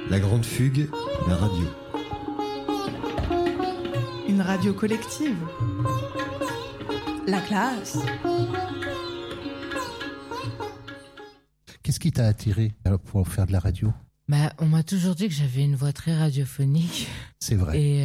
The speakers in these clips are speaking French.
La Grande Fugue, la radio. Une radio collective. La classe. Qu'est-ce qui t'a attiré pour faire de la radio ? On m'a toujours dit que j'avais une voix très radiophonique. C'est vrai. Et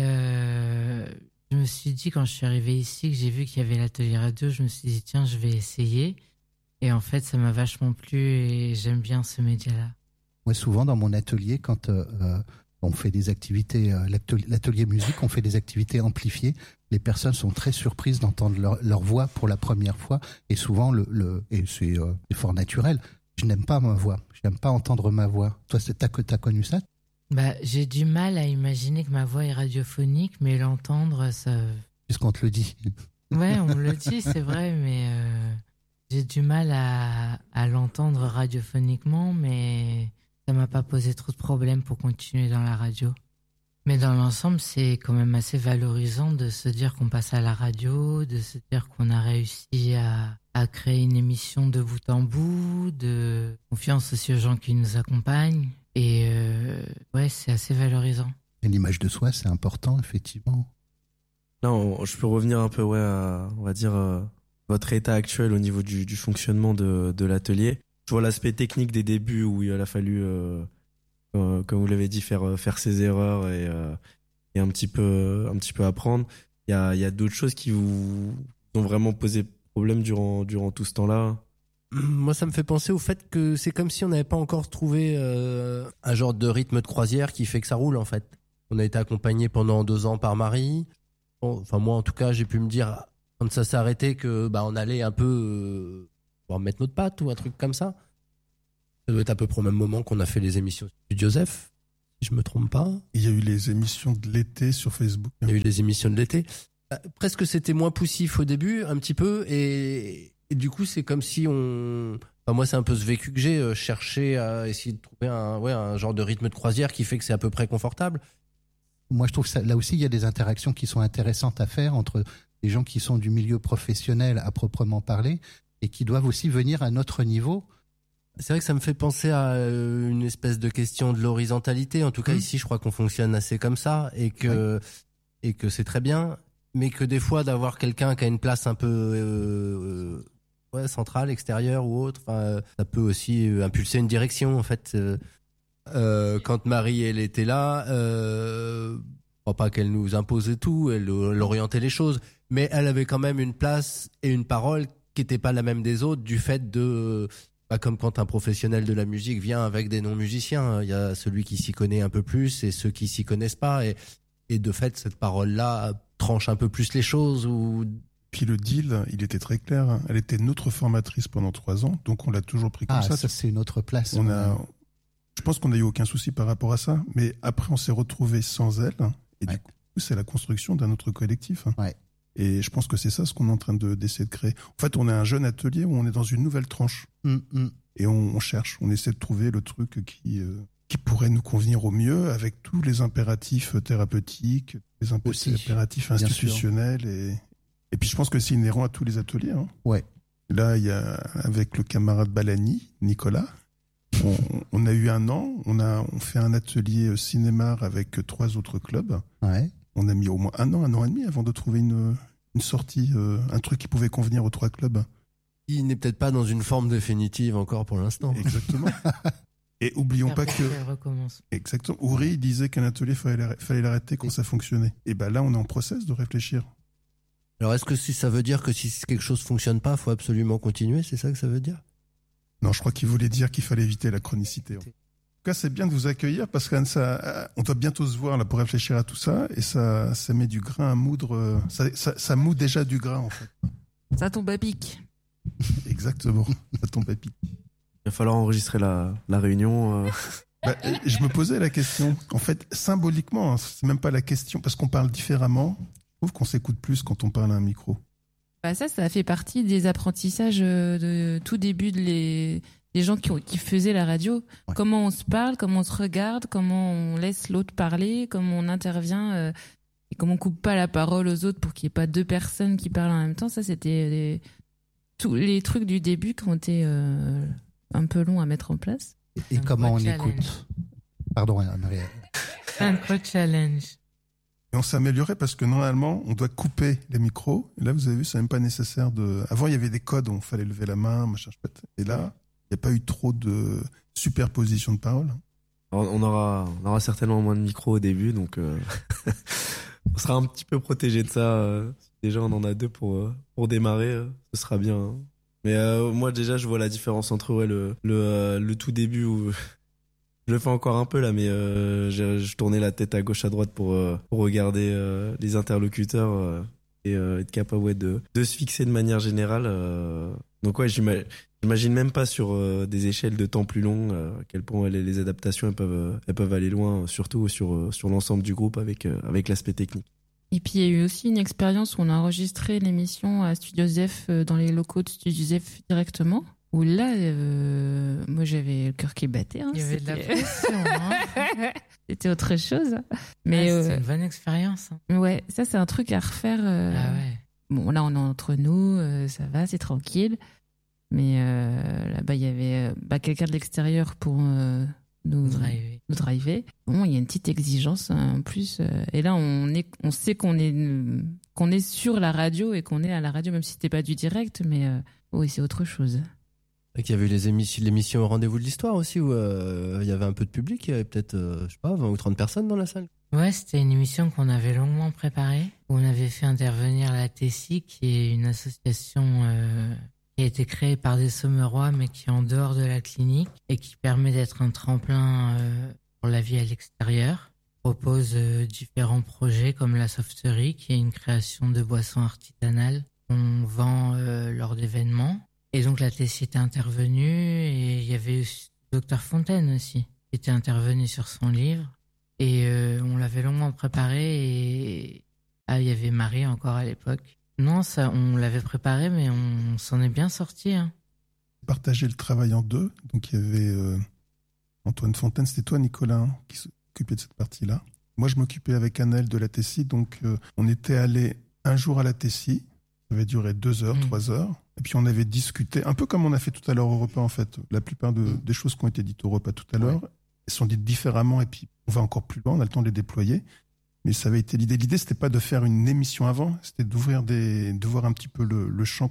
je me suis dit, quand je suis arrivée ici, que j'ai vu qu'il y avait l'atelier radio, je me suis dit, tiens, je vais essayer. Et en fait, ça m'a vachement plu et j'aime bien ce média-là. Moi, souvent, dans mon atelier, quand on fait des activités, l'atelier musique, on fait des activités amplifiées, les personnes sont très surprises d'entendre leur voix pour la première fois. Et souvent, et c'est fort naturel. Je n'aime pas ma voix. Je n'aime pas entendre ma voix. Toi, t'as connu ça ? J'ai du mal à imaginer que ma voix est radiophonique, mais l'entendre, ça... Puisqu'on te le dit. Ouais, on me le dit, c'est vrai, mais j'ai du mal à l'entendre radiophoniquement, mais ça m'a pas posé trop de problèmes pour continuer dans la radio. Mais dans l'ensemble, c'est quand même assez valorisant de se dire qu'on passe à la radio, de se dire qu'on a réussi à créer une émission de bout en bout, de confiance aussi aux gens qui nous accompagnent. Et ouais, c'est assez valorisant. Et l'image de soi, c'est important, effectivement. Là, je peux revenir un peu, à, on va dire, votre état actuel au niveau du fonctionnement de l'atelier. Je vois l'aspect technique des débuts où il a fallu, comme vous l'avez dit, faire ses erreurs et un petit peu apprendre. Il y a d'autres choses qui vous ont vraiment posé problème durant tout ce temps-là. Moi, ça me fait penser au fait que c'est comme si on n'avait pas encore trouvé un genre de rythme de croisière qui fait que ça roule, en fait. On a été accompagné pendant 2 ans par Marie. Bon, enfin, moi, en tout cas, j'ai pu me dire, quand ça s'est arrêté, que on allait un peu mettre notre patte ou un truc comme ça. Ça doit être à peu près au même moment qu'on a fait les émissions du Joseph, si je me trompe pas. Il y a eu les émissions de l'été sur Facebook. Il y a eu les émissions de l'été. Presque c'était moins poussif au début, un petit peu, et du coup c'est comme si moi c'est un peu ce vécu que j'ai, cherché à essayer de trouver un genre de rythme de croisière qui fait que c'est à peu près confortable. Moi je trouve ça, là aussi il y a des interactions qui sont intéressantes à faire entre des gens qui sont du milieu professionnel à proprement parler et qui doivent aussi venir à notre niveau. C'est vrai que ça me fait penser à une espèce de question de l'horizontalité. En tout cas ici je crois qu'on fonctionne assez comme ça et que c'est très bien. Mais que des fois d'avoir quelqu'un qui a une place un peu centrale, extérieure ou autre, ça peut aussi impulser une direction en fait. Quand Marie elle était là, je crois pas qu'elle nous imposait tout, elle orientait les choses, mais elle avait quand même une place et une parole qui était pas la même des autres du fait de comme quand un professionnel de la musique vient avec des non-musiciens, il y a celui qui s'y connaît un peu plus et ceux qui s'y connaissent pas et de fait cette parole là tranche un peu plus les choses ou... Puis le deal, il était très clair. Elle était notre formatrice pendant 3 ans, donc on l'a toujours pris comme ça. Ça c'est une autre place. Je pense qu'on n'a eu aucun souci par rapport à ça, mais après on s'est retrouvé sans elle, et du coup c'est la construction d'un autre collectif. Ouais. Et je pense que c'est ça ce qu'on est en train d'essayer de créer. En fait, on est un jeune atelier où on est dans une nouvelle tranche. Et on cherche, on essaie de trouver le truc qui pourrait nous convenir au mieux avec tous les impératifs thérapeutiques, les impératifs institutionnels et puis je pense que c'est inhérent à tous les ateliers. Ouais. Là, il y a avec le camarade Balani, Nicolas, on a eu 1 an, on fait un atelier cinéma avec 3 autres clubs. Ouais. On a mis au moins 1 an et demi avant de trouver une sortie, un truc qui pouvait convenir aux 3 clubs. Il n'est peut-être pas dans une forme définitive encore pour l'instant. Exactement. Et oublions pas que... recommence. Exactement. Ouri disait qu'un atelier, fallait l'arrêter quand ça fonctionnait. Et là, on est en process de réfléchir. Alors, est-ce que ça veut dire que si quelque chose fonctionne pas, faut absolument continuer? C'est ça que ça veut dire? Non, je crois qu'il voulait dire qu'il fallait éviter la chronicité. En tout cas, c'est bien de vous accueillir parce qu'on doit bientôt se voir là pour réfléchir à tout ça et ça met du grain à moudre. Ça moud déjà du grain, en fait. Ça tombe à pic. Exactement. Ça tombe à pic. Il va falloir enregistrer la réunion. Je me posais la question. En fait, symboliquement, c'est même pas la question parce qu'on parle différemment. Je trouve qu'on s'écoute plus quand on parle à un micro. Ça fait partie des apprentissages de tout début des gens qui faisaient la radio. Ouais. Comment on se parle, comment on se regarde, comment on laisse l'autre parler, comment on intervient et comment on coupe pas la parole aux autres pour qu'il n'y ait pas 2 personnes qui parlent en même temps. Ça, c'était tous les trucs du début qui ont été un peu longs à mettre en place. Et comment on écoute? Pardon, Maria. C'est un gros challenge. Et on s'est amélioré parce que normalement, on doit couper les micros. Et là, vous avez vu, c'est même pas nécessaire de... Avant, il y avait des codes où il fallait lever la main, machin chouette. Et là, il n'y a pas eu trop de superposition de paroles. Alors, on aura certainement moins de micros au début, donc on sera un petit peu protégé de ça. Déjà, on en a 2 pour démarrer, ce sera bien. Hein. Mais moi, déjà, je vois la différence entre le tout début où... Je le fais encore un peu là, mais je tournais la tête à gauche à droite pour regarder les interlocuteurs et être capable de se fixer de manière générale. Donc ouais, j'imagine même pas sur des échelles de temps plus longues à quel point les adaptations elles peuvent aller loin, surtout sur l'ensemble du groupe avec l'aspect technique. Et puis il y a eu aussi une expérience où on a enregistré l'émission à Studio Zef dans les locaux de Studio Zef directement. Où là, moi j'avais le cœur qui battait. Hein, il y avait de la pression. Hein. C'était autre chose. Mais c'est une bonne expérience. Hein. Ouais, ça c'est un truc à refaire. Ah ouais. Bon, là on est entre nous, ça va, c'est tranquille. Mais là-bas il y avait quelqu'un de l'extérieur pour nous driver. Bon, il y a une petite exigence en plus. Et là on sait qu'on est sur la radio et qu'on est à la radio, même si c'était pas du direct, mais oui, c'est autre chose. Il y avait l'émission au rendez-vous de l'histoire aussi où il y avait un peu de public, il y avait peut-être, 20 ou 30 personnes dans la salle. Ouais, c'était une émission qu'on avait longuement préparée, où on avait fait intervenir la Tessie, qui est une association qui a été créée par des Sommerois, mais qui est en dehors de la clinique, et qui permet d'être un tremplin pour la vie à l'extérieur. Propose différents projets comme la Softerie, qui est une création de boissons artisanales qu'on vend lors d'événements. Et donc la Tessie était intervenue et il y avait Dr Fontaine aussi qui était intervenu sur son livre et on l'avait longuement préparé et il y avait Marie encore à l'époque. Non, ça on l'avait préparé mais on s'en est bien sorti. Hein. Partager le travail en 2. Donc il y avait Antoine Fontaine, c'était toi Nicolas hein, qui s'occupait de cette partie-là. Moi je m'occupais avec Anaël de la Tessie, donc on était allé un jour à la Tessie. Ça avait duré 2 heures, 3 heures. Et puis on avait discuté, un peu comme on a fait tout à l'heure au repas en fait. La plupart des choses qui ont été dites au repas tout à l'heure, elles sont dites différemment et puis on va encore plus loin, on a le temps de les déployer. Mais ça avait été l'idée. L'idée c'était pas de faire une émission avant, c'était de voir un petit peu le champ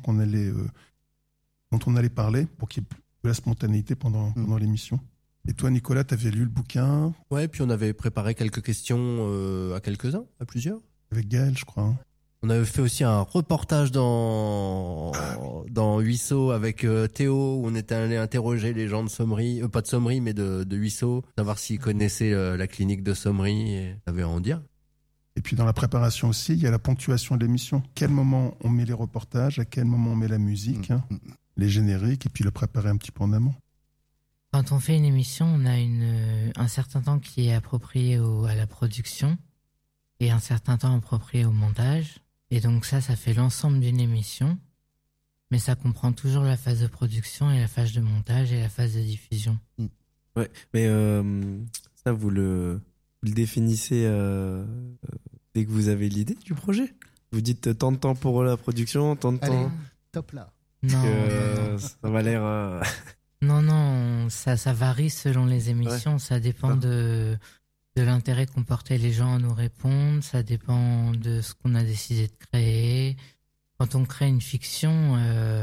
dont on allait parler pour qu'il y ait de la spontanéité pendant l'émission. Et toi Nicolas, t'avais lu le bouquin? Ouais, puis on avait préparé quelques questions à quelques-uns, à plusieurs. Avec Gaël je crois. Hein. On avait fait aussi un reportage dans Huisseau avec Théo, où on était allé interroger les gens de Sommery, pas de Sommery, mais de Huisseau, savoir s'ils connaissaient la clinique de Sommery, et ça avait à en dire. Et puis dans la préparation aussi, il y a la ponctuation de l'émission. Quel moment on met les reportages, à quel moment on met la musique, hein, les génériques, et puis le préparer un petit peu en amont. Quand on fait une émission, on a un certain temps qui est approprié à la production et un certain temps approprié au montage. Et donc ça fait l'ensemble d'une émission, mais ça comprend toujours la phase de production et la phase de montage et la phase de diffusion. Ouais, mais ça vous le définissez dès que vous avez l'idée du projet. Vous dites tant de temps pour la production, tant de temps. Top là. Non, ça va l'air. Non, ça varie selon les émissions. Ouais. Ça dépend de l'intérêt qu'ont porté les gens à nous répondre, ça dépend de ce qu'on a décidé de créer. Quand on crée une fiction,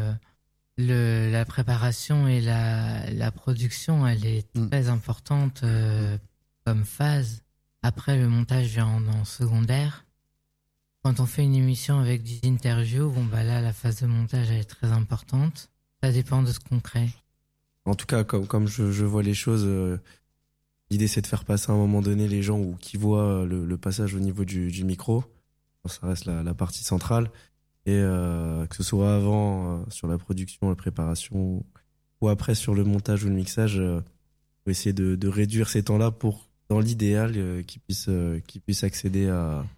la préparation et la production, elle est très importante comme phase. Après, le montage vient en secondaire. Quand on fait une émission avec 10 interviews, là, la phase de montage, elle est très importante. Ça dépend de ce qu'on crée. En tout cas, comme je vois les choses... L'idée, c'est de faire passer à un moment donné les gens qui voient le passage au niveau du micro. Ça reste la partie centrale. Et que ce soit avant sur la production, la préparation, ou après sur le montage ou le mixage, faut essayer de réduire ces temps-là pour, dans l'idéal, qu'ils puissent accéder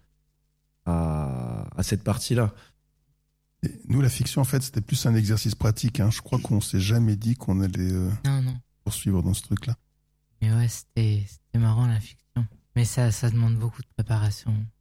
à cette partie-là. Et nous, la fiction, en fait, c'était plus un exercice pratique. Hein. Je crois qu'on s'est jamais dit qu'on allait poursuivre dans ce truc-là. Mais ouais, c'était marrant la fiction. Mais ça demande beaucoup de préparation.